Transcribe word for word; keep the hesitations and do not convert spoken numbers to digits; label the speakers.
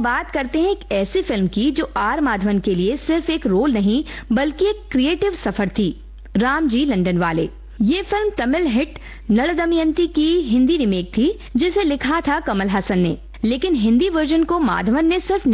Speaker 1: बात करते हैं एक ऐसी फिल्म की जो आर माधवन के लिए सिर्फ एक रोल नहीं बल्कि एक क्रिएटिव सफर थी, रामजी लंदन वाले। ये फिल्म तमिल हिट नल दमयंती की हिंदी रीमेक थी जिसे लिखा था कमल हासन ने, लेकिन हिंदी वर्जन को माधवन ने सिर्फ